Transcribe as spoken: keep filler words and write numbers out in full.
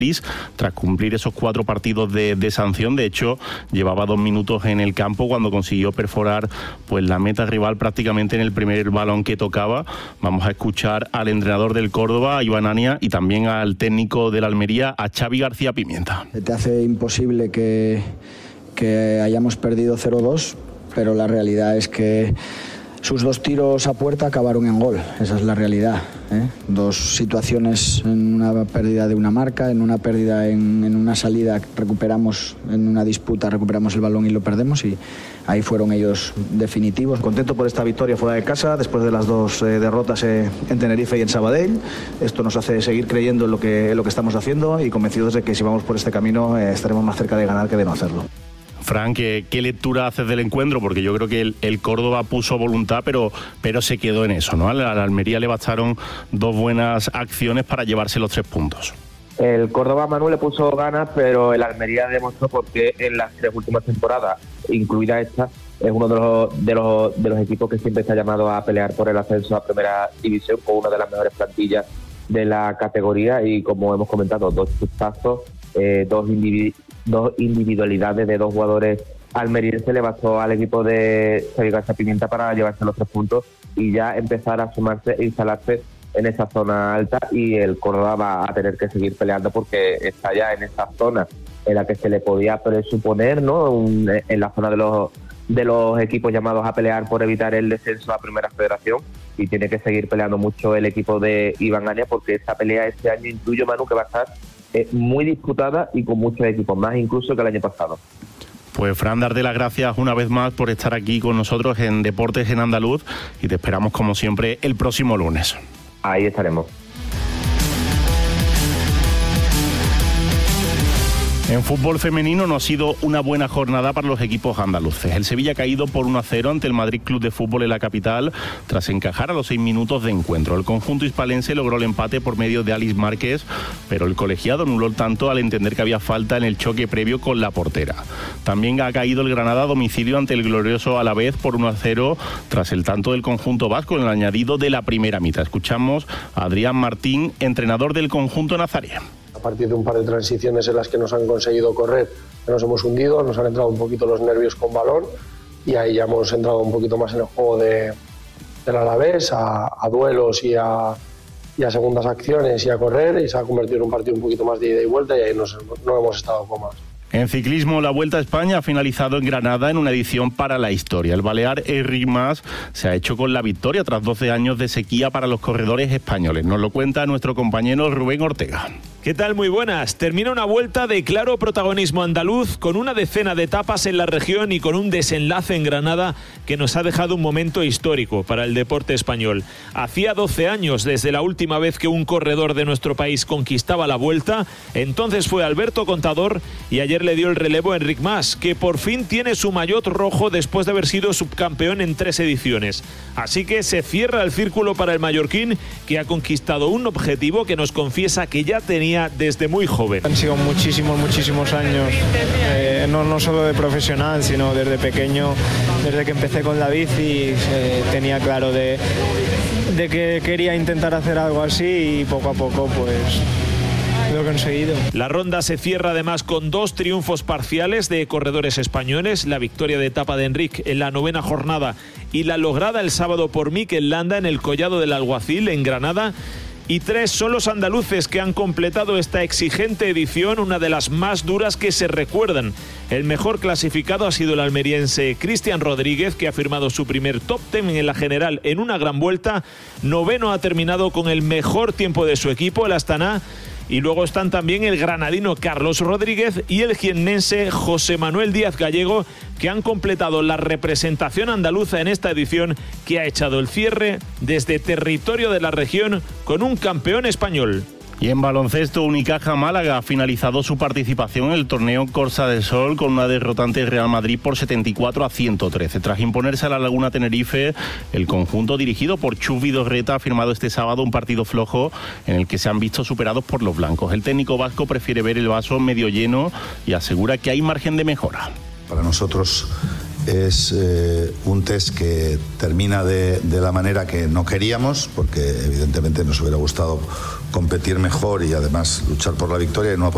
tras cumplir esos cuatro partidos de, de sanción. De hecho, llevaba dos minutos en el campo cuando consiguió perforar pues la meta rival prácticamente en el primer balón que tocaba. Vamos a escuchar al entrenador del Córdoba, a Iván Ania, y también al técnico del Almería, a Xavi García Pimienta. Se te hace imposible que, que hayamos perdido cero dos, pero la realidad es que sus dos tiros a puerta acabaron en gol. Esa es la realidad, ¿eh? Dos situaciones, en una pérdida de una marca, en una pérdida en, en una salida, recuperamos, en una disputa recuperamos el balón y lo perdemos, y ahí fueron ellos definitivos. Contento por esta victoria fuera de casa, después de las dos eh, derrotas eh, en Tenerife y en Sabadell. Esto nos hace seguir creyendo en lo que, en lo que estamos haciendo y convencidos de que si vamos por este camino eh, estaremos más cerca de ganar que de no hacerlo. Fran, ¿qué, qué lectura haces del encuentro? Porque yo creo que el, el Córdoba puso voluntad, pero, pero se quedó en eso, ¿no? A la, a la Almería le bastaron dos buenas acciones para llevarse los tres puntos. El Córdoba, Manu, le puso ganas, pero el Almería demostró por qué en las tres últimas temporadas, incluida esta, es uno de los, de los, de los equipos que siempre está llamado a pelear por el ascenso a Primera División, con una de las mejores plantillas de la categoría, y como hemos comentado, dos chutazos, eh, dos individuos. Dos individualidades de dos jugadores almerienses le bastó al equipo de Xavi García Pimienta para llevarse los tres puntos y ya empezar a sumarse e instalarse en esa zona alta, y el Córdoba va a tener que seguir peleando porque está ya en esa zona en la que se le podía presuponer, ¿no? Un, en la zona de los de los equipos llamados a pelear por evitar el descenso a Primera Federación, y tiene que seguir peleando mucho el equipo de Iván Ania, porque esta pelea este año, intuyo, Manu, que va a estar eh, muy disputada y con muchos equipos, más incluso que el año pasado. Pues Fran, darte las gracias una vez más por estar aquí con nosotros en Deportes en Andaluz, y te esperamos como siempre el próximo lunes. Ahí estaremos. En fútbol femenino no ha sido una buena jornada para los equipos andaluces. El Sevilla ha caído por uno a cero ante el Madrid Club de Fútbol en la capital tras encajar a los seis minutos de encuentro. El conjunto hispalense logró el empate por medio de Alice Márquez, pero el colegiado anuló el tanto al entender que había falta en el choque previo con la portera. También ha caído el Granada a domicilio ante el glorioso Alavés por uno a cero tras el tanto del conjunto vasco en el añadido de la primera mitad. Escuchamos a Adrián Martín, entrenador del conjunto nazarí. A partir de un par de transiciones en las que nos han conseguido correr, nos hemos hundido, nos han entrado un poquito los nervios con balón, y ahí ya hemos entrado un poquito más en el juego de, del Alavés, a, a duelos y a, y a segundas acciones y a correr, y se ha convertido en un partido un poquito más de ida y vuelta, y ahí nos, no hemos estado cómodos. En ciclismo, la Vuelta a España ha finalizado en Granada en una edición para la historia. El balear Enric Mas se ha hecho con la victoria tras doce años de sequía para los corredores españoles. Nos lo cuenta nuestro compañero Rubén Ortega. ¿Qué tal? Muy buenas. Termina una vuelta de claro protagonismo andaluz, con una decena de etapas en la región y con un desenlace en Granada que nos ha dejado un momento histórico para el deporte español. Hacía doce años desde la última vez que un corredor de nuestro país conquistaba la Vuelta. Entonces fue Alberto Contador, y ayer le dio el relevo a Enric Mas, que por fin tiene su maillot rojo después de haber sido subcampeón en tres ediciones. Así que se cierra el círculo para el mallorquín, que ha conquistado un objetivo que nos confiesa que ya tenía desde muy joven. Han sido muchísimos, muchísimos años, eh, no, no solo de profesional, sino desde pequeño, desde que empecé con la bici, eh, tenía claro de, de que quería intentar hacer algo así, y poco a poco pues lo he conseguido. La ronda se cierra además con dos triunfos parciales de corredores españoles: la victoria de etapa de Enric en la novena jornada y la lograda el sábado por Mikel Landa en el Collado del Alguacil en Granada. Y tres son los andaluces que han completado esta exigente edición, una de las más duras que se recuerdan. El mejor clasificado ha sido el almeriense Cristian Rodríguez, que ha firmado su primer top ten en la general en una gran vuelta. Noveno ha terminado con el mejor tiempo de su equipo, el Astana. Y luego están también el granadino Carlos Rodríguez y el jiennense José Manuel Díaz Gallego, que han completado la representación andaluza en esta edición, que ha echado el cierre desde territorio de la región con un campeón español. Y en baloncesto, Unicaja Málaga ha finalizado su participación en el torneo Corsa del Sol con una derrota ante Real Madrid por setenta y cuatro a ciento trece. Tras imponerse a la Laguna Tenerife, el conjunto dirigido por Chus Vidorreta ha firmado este sábado un partido flojo en el que se han visto superados por los blancos. El técnico vasco prefiere ver el vaso medio lleno y asegura que hay margen de mejora. Para nosotros es eh, un test que termina de, de la manera que no queríamos, porque evidentemente nos hubiera gustado competir mejor y además luchar por la victoria, y no ha